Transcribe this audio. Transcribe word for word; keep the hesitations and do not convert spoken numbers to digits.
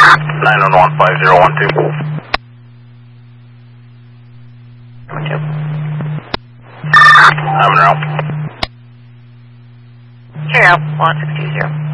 nine one one five zero one two. One two. I'm in route. Here out, one six two zero.